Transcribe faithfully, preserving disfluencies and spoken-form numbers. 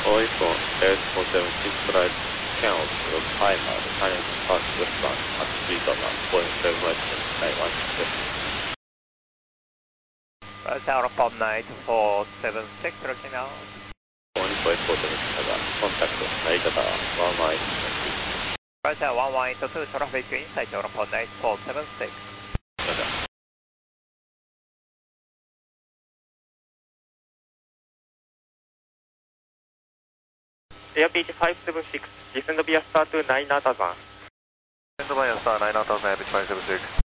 Voice for Air four seven six flight count your timer, the time past westbound at three dollar, Boeing seven five nine one six. Roger, Aeroport nine four seven six, looking out. Boeing Boeing four seven six, contact Narita one one eight two. Roger, one one eight two, traffic inside Aeroport nine four seven six. Roger. Airbeach five seven six, descend via star to nine out of one. Descend via star nine out of one, Airbeach five seven six.